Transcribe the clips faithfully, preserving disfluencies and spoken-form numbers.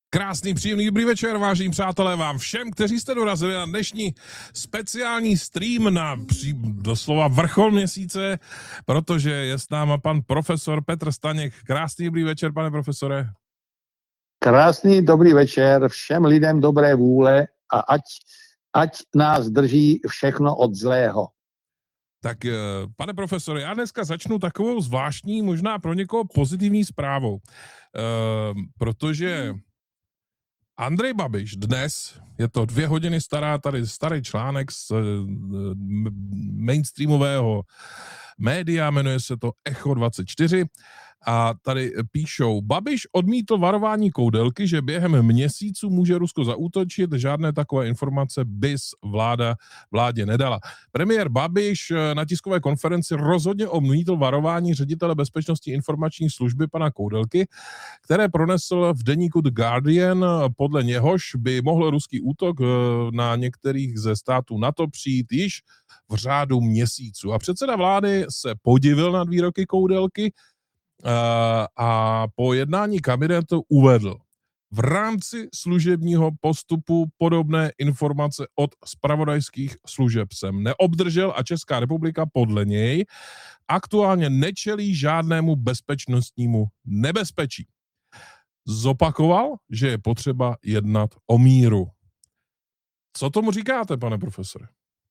Krásný, příjemný, dobrý večer, vážení přátelé, vám všem, kteří jste dorazili na dnešní speciální stream na pří, doslova vrchol měsíce, protože je s náma pan profesor Petr Staněk. Krásný, dobrý večer, pane profesore. Krásný, dobrý večer všem lidem dobré vůle a ať, ať nás drží všechno od zlého. Tak, pane profesore, já dneska začnu takovou zvláštní, možná pro někoho pozitivní zprávou, uh, protože Andrej Babiš dnes, je to dvě hodiny stará, tady starý článek z mainstreamového média, jmenuje se to Echo dvacet čtyři a tady píšou: Babiš odmítl varování Koudelky, že během měsíců může Rusko zaútočit, žádné takové informace bys vláda vládě nedala. Premiér Babiš na tiskové konferenci rozhodně odmítl varování ředitele bezpečnostní informační služby pana Koudelky, které pronesl v deníku The Guardian, podle něhož by mohl ruský útok na některých ze států NATO přijít již v řádu měsíců. A předseda vlády se podivil nad výroky Koudelky a po jednání kabinetu uvedl: v rámci služebního postupu podobné informace od zpravodajských služeb jsem neobdržel a Česká republika podle něj aktuálně nečelí žádnému bezpečnostnímu nebezpečí. Zopakoval, že je potřeba jednat o míru. Co tomu říkáte, pane profesore?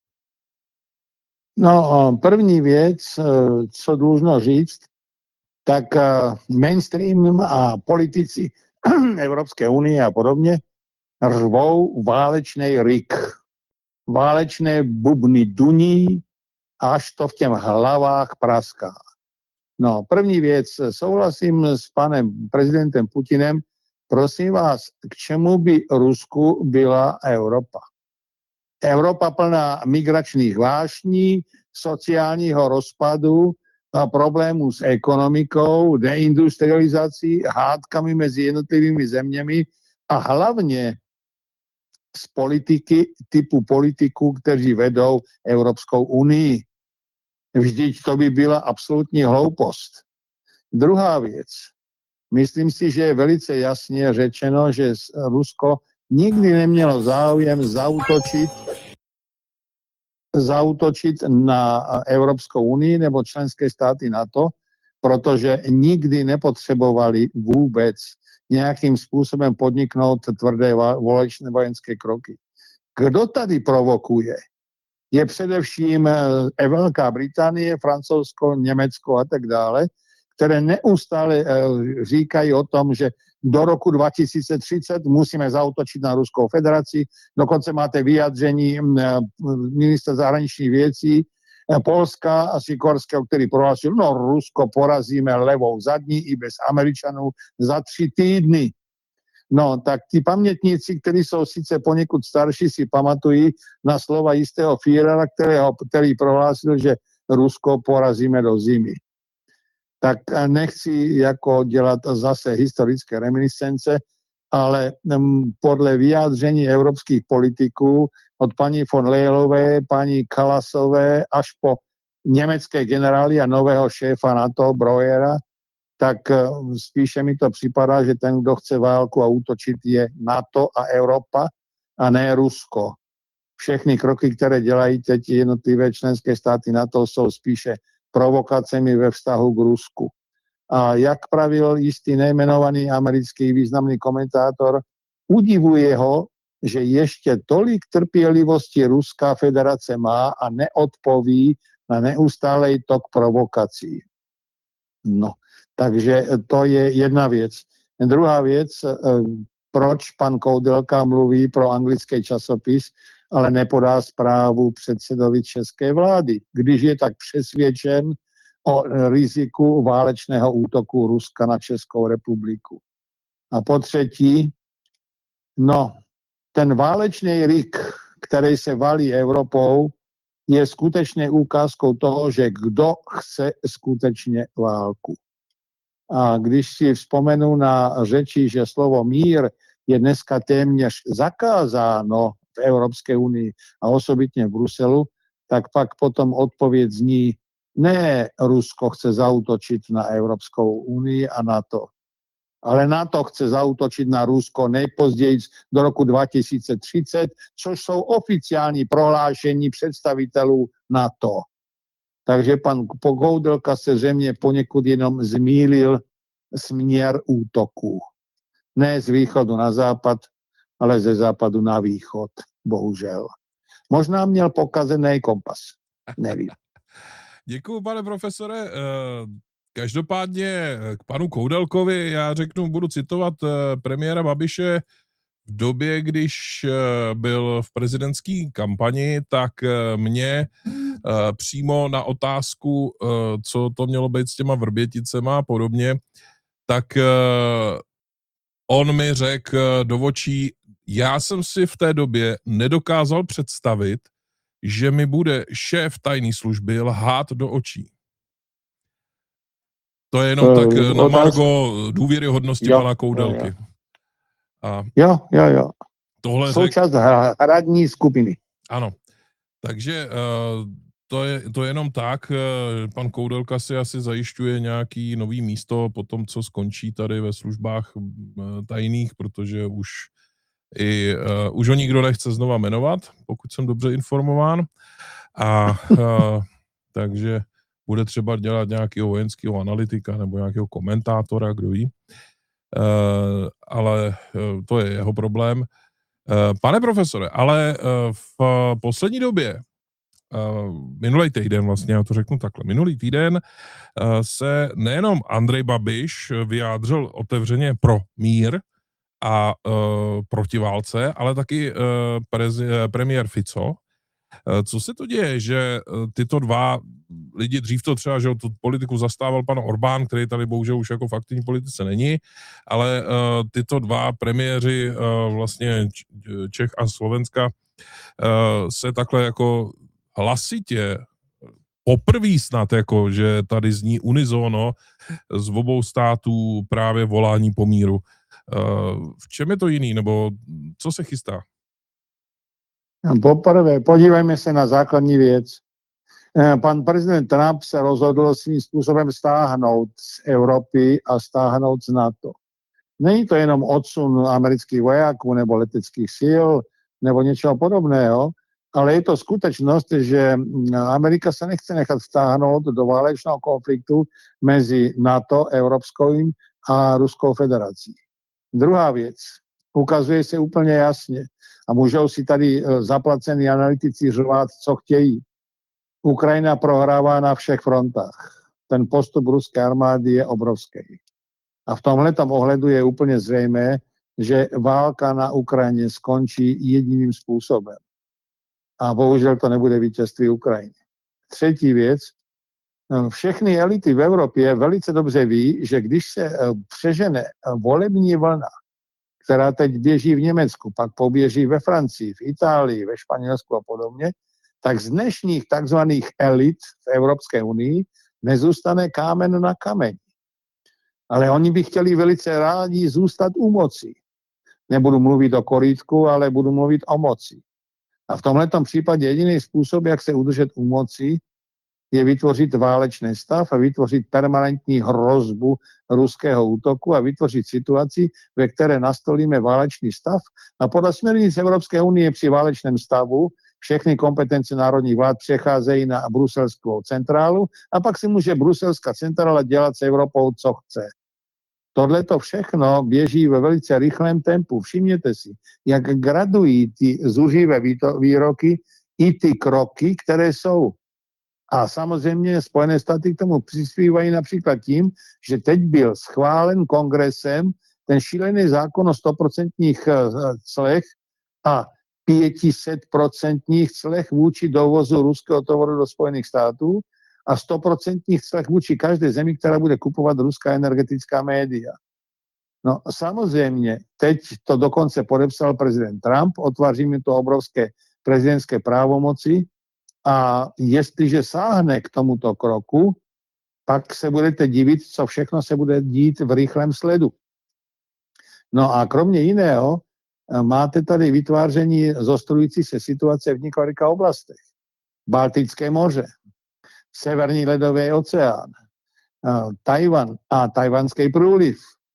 No, první věc, co dlužno říct, tak mainstream a politici Evropské unie a podobně řvou válečný rik. Válečné bubny duní, až to v těm hlavách praská. No, první věc, souhlasím s panem prezidentem Putinem, prosím vás, k čemu by Rusku byla Evropa? Evropa plná migračních vášní, sociálního rozpadu, a problémů s ekonomikou, deindustrializací, hádkami mezi jednotlivými zeměmi a hlavně z politiky typu politiků, kteří vedou Evropskou unii. Vždyť to by byla absolutní hloupost. Druhá věc. Myslím si, že je velice jasně řečeno, že Rusko nikdy nemělo záujem zaútočit zaútočit na Evropskou unii nebo členské státy NATO, protože nikdy nepotřebovali vůbec nějakým způsobem podniknout tvrdé válečné vojenské kroky. Kdo tady provokuje? Je především Velká Británie, Francouzsko, Německo a tak dále, které neustále říkají o tom, že do roku dva tisíce třicet musíme zaútočit na Ruskou federaci. Dokonce máte vyjádření ministra zahraničních věcí Polska a Sikorského, který prohlásil, no Rusko porazíme levou zadní i bez Američanů za tři týdny. No, tak ti pamětníci, kteří jsou sice poněkud starší, si pamatují na slova jistého Führera, kterého, který prohlásil, že Rusko porazíme do zimy. Tak nechci jako dělat zase historické reminiscence, ale podle vyjádření evropských politiků od paní von Leyelové, paní Kallasové až po německé generály a nového šéfa NATO Breuera, tak spíše mi to připadá, že ten, kdo chce válku a útočit, je NATO a Evropa a ne Rusko. Všechny kroky, které dělají teď jednotlivé členské státy NATO, jsou spíše provokacemi ve vztahu k Rusku. A jak pravil jistý nejmenovaný americký významný komentátor, udivuje ho, že ještě tolik trpělivosti Ruská federace má a neodpoví na neustálej tok provokací. No, takže to je jedna věc. Druhá věc, proč pan Koudelka mluví pro anglický časopis, ale nepodá zprávu předsedovi české vlády, když je tak přesvědčen o riziku válečného útoku Ruska na Českou republiku. A po třetí, no, ten válečný rik, který se valí Evropou, je skutečně ukázkou toho, že kdo chce skutečně válku. A když si vzpomenu na řeči, že slovo mír je dneska téměř zakázáno v Evropské unii a osobitně v Bruselu, tak pak potom odpověď zní, ne Rusko chce zaútočit na Evropskou unii a NATO. Ale NATO chce zaútočiť na Rusko nejpozději do roku dva tisíce třicet, což jsou oficiální prohlášení představitelů NATO. Takže pan Koudelka se zřejmě poněkud jenom zmýlil směr útoku. Ne z východu na západ, ale ze západu na východ, bohužel. Možná měl pokazený kompas, nevím. Děkuju, pane profesore. Každopádně k panu Koudelkovi já řeknu, budu citovat premiéra Babiše v době, když byl v prezidentské kampani, tak mě přímo na otázku, co to mělo být s těma Vrběticema a podobně, tak on mi řekl do očí, já jsem si v té době nedokázal představit, že mi bude šéf tajné služby lhát do očí. To je jenom uh, tak na margo důvěryhodnosti pana Koudelky. Jo, a jo, jo. jo. Tohle součást řek... hradní skupiny. Ano. Takže uh, to je to jenom tak. Uh, pan Koudelka si asi zajišťuje nějaký nový místo po tom, co skončí tady ve službách uh, tajných, protože už i uh, už ho nikdo nechce znova jmenovat, pokud jsem dobře informován. A uh, takže bude třeba dělat nějakého vojenského analytika nebo nějakého komentátora, kdo ví. Uh, ale uh, to je jeho problém. Uh, pane profesore, ale uh, v poslední době, uh, minulý týden vlastně, já to řeknu takhle, minulý týden uh, se nejenom Andrej Babiš vyjádřil otevřeně pro mír a uh, proti válce, ale taky uh, prezi- premiér Fico. Co se to děje, že tyto dva lidi, dřív to třeba, že tu politiku zastával pan Orbán, který tady bohužel už jako v aktivní politice není, ale uh, tyto dva premiéři uh, vlastně Čech a Slovenska uh, se takhle jako hlasitě poprvé snad, jako, že tady zní unizono z obou států právě volání po míru. Uh, v čem je to jiný, nebo co se chystá? Poprvé, podívejme se na základní věc. Pan prezident Trump se rozhodl svým způsobem stáhnout z Evropy a stáhnout z NATO. Není to jenom odsun amerických vojáků nebo leteckých sil nebo něčeho podobného, ale je to skutečnost, že Amerika se nechce nechat stáhnout do válečného konfliktu mezi NATO, Evropskou a Ruskou federací. Druhá věc. Ukazuje se úplně jasně a můžou si tady zaplacení analytici řvát, co chtějí. Ukrajina prohrává na všech frontách. Ten postup ruské armády je obrovský. A v tomhletom ohledu je úplně zřejmé, že válka na Ukrajině skončí jediným způsobem. A bohužel to nebude vítězství Ukrajiny. Třetí věc. Všechny elity v Evropě velice dobře ví, že když se přežene volební vlna, která teď běží v Německu, pak poběží ve Francii, v Itálii, ve Španělsku a podobně, tak z dnešních takzvaných elit v Evropské unii nezůstane kámen na kameni. Ale oni by chtěli velice rádi zůstat u moci. Nebudu mluvit o korítku, ale budu mluvit o moci. A v tomhletom případě jediný způsob, jak se udržet u moci, je vytvořit válečný stav a vytvořit permanentní hrozbu ruského útoku a vytvořit situaci, ve které nastolíme válečný stav. A podle směrnic Evropské unie při válečném stavu všechny kompetence národních vlád přecházejí na bruselskou centrálu a pak si může bruselská centrála dělat s Evropou, co chce. Tohle to všechno běží ve velice rychlém tempu. Všimněte si, jak gradují ty zuřivé výroky i ty kroky, které jsou. A samozřejmě Spojené státy k tomu přispívají například tím, že teď byl schválen kongresem ten šílený zákon o stoprocentních clech a pětisetprocentních clech vůči dovozu ruského tovaru do Spojených států a stoprocentních clech vůči každé zemi, která bude kupovat ruská energetická média. No samozřejmě, teď to dokonce podepsal prezident Trump, otváří mi to obrovské prezidentské právomoci a jestliže sáhne k tomuto kroku, pak se budete divit, co všechno se bude dít v rychlém sledu. No a kromě jiného, máte tady vytváření zostrující se situace v několika oblastech. Baltické moře, Severní ledový oceán, Tajvan a tajvanský průliv,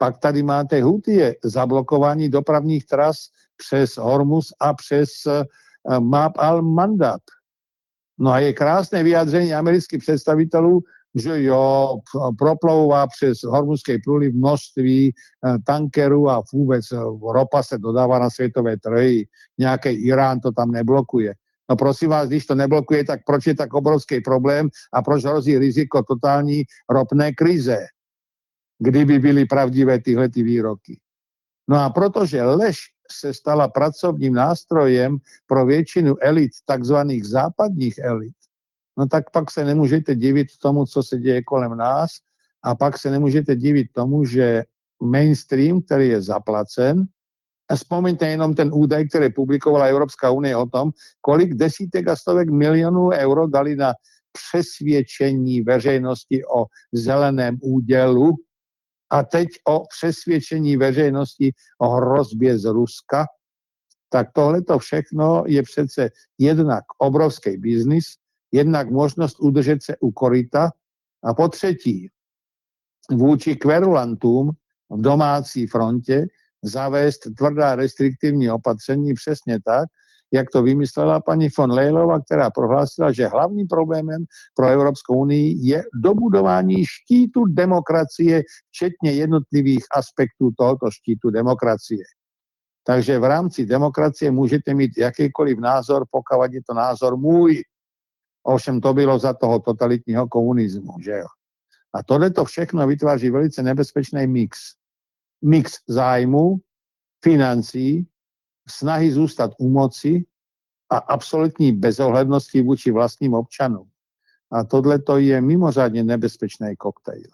Pak tady máte Houthie, zablokování dopravních tras přes Hormuz a přes Bab al-Mandab. No a je krásné vyjádření amerických představitelů, že jo, proplouvá přes Hormuzský průliv množství tankerů a vůbec ropa se dodává na světové trhy. Nějaký Irán to tam neblokuje. No prosím vás, když to neblokuje, tak proč je tak obrovský problém a proč hrozí riziko totální ropné krize, kdyby byly pravdivé tyhle ty výroky. No a protože lež se stala pracovním nástrojem pro většinu elit, takzvaných západních elit, no tak pak se nemůžete divit tomu, co se děje kolem nás a pak se nemůžete divit tomu, že mainstream, který je zaplacen, a vzpomeňte jenom ten údaj, který publikovala Evropská unie o tom, kolik desítek a stovek milionů euro dali na přesvědčení veřejnosti o zeleném údělu a teď o přesvědčení veřejnosti o hrozbě z Ruska, tak tohleto všechno je přece jednak obrovský biznis, jednak možnost udržet se u koryta a po třetí vůči kverulantům v domácí frontě zavést tvrdá restriktivní opatření přesně tak, jak to vymyslela paní von Leylová, která prohlásila, že hlavním problémem pro Evropskou unii je dobudování štítu demokracie, včetně jednotlivých aspektů tohoto štítu demokracie. Takže v rámci demokracie můžete mít jakýkoliv názor, pokud je to názor můj. Ovšem to bylo za toho totalitního komunismu, že jo. A tohleto všechno vytváří velice nebezpečný mix. Mix zájmu, financí, snahy zůstat u moci a absolutní bezohlednosti vůči vlastním občanům. A tohleto je mimořádně nebezpečný koktejl.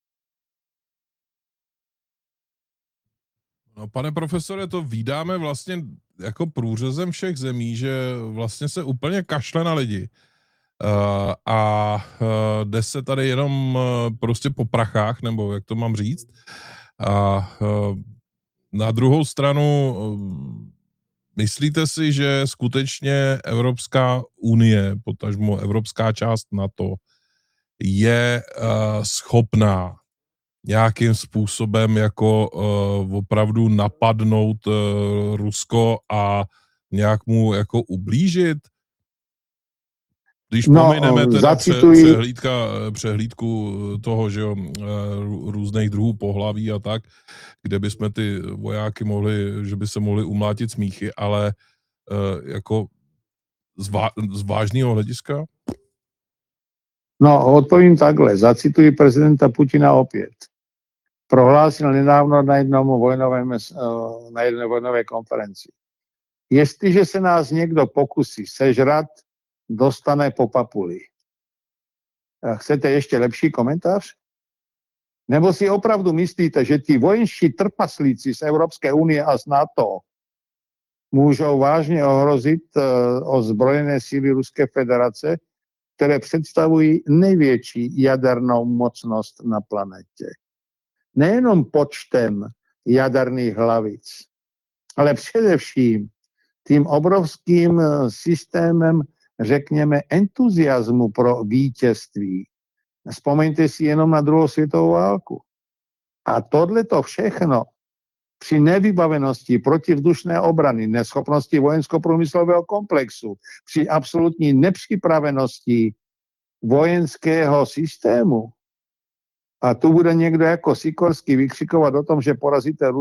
No, pane profesore, to vídáme vlastně jako průřezem všech zemí, že vlastně se úplně kašle na lidi. Uh, a uh, jde se tady jenom uh, prostě po prachách, nebo jak to mám říct. A uh, na druhou stranu uh, myslíte si, že skutečně Evropská unie, potažmo evropská část NATO, je uh, schopná nějakým způsobem jako uh, opravdu napadnout uh, Rusko a nějak mu jako ublížit? Když pomineme no, teda zacituji... přehlídka, přehlídku toho, že jo, různých druhů pohlaví a tak, kde bychom ty vojáky mohli, že by se mohli umlátit smíchy, ale jako z, vá, z vážného hlediska? No, odpovím takhle. Zacituji prezidenta Putina opět. Prohlásil nedávno na jednom vojnovém, na jedné vojnové konferenci. Jestliže se nás někdo pokusí sežrat, dostane po papuli. Chcete ještě lepší komentář? Nebo si opravdu myslíte, že ti vojenští trpaslíci z Evropské unie a z NATO můžou vážně ohrozit ozbrojené síly Ruské federace, které představují největší jadernou mocnost na planetě? Nejenom počtem jaderných hlavic, ale především tím obrovským systémem, řekněme, entuziasmu pro vítězství. Vzpomeňte si jenom na druhou světovou válku. A tohleto všechno při nevybavenosti protivzdušné obrany, neschopnosti vojensko-průmyslového komplexu, při absolutní nepřipravenosti vojenského systému. A tu bude někdo jako Sikorský vykřikovat o tom, že porazíte